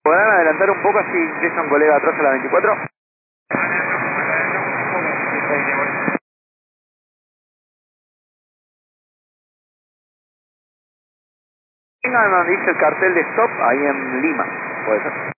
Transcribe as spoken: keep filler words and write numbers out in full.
¿Podrán adelantar un poco así ingresa un colega atrás a la veinticuatro? Vengan donde dice el cartel de stop, ahí en Lima, puede ser.